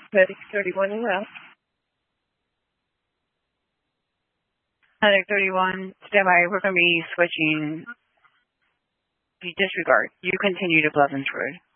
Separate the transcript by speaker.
Speaker 1: Medic 31 and well.
Speaker 2: Medic 31, stand by. We're going to be switching. You disregard. You continue to Blevins Road.